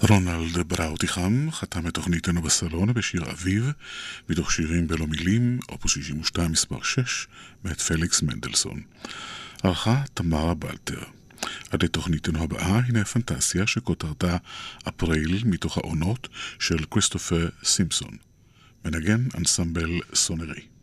רונלד בראוטיחם חתם את תוכניתנו בסלון בשיר אביב, מתוך שירים בלא מילים, אופוס 62 מספר 6, מאת פליקס מנדלסון. ערכה תמרה בלטר. עד לתוכניתנו הבאה, הנה פנטסיה שכותרתה אפריל מתוך העונות של כריסטופר סימפסון. מנגן אנסמבל סונרי.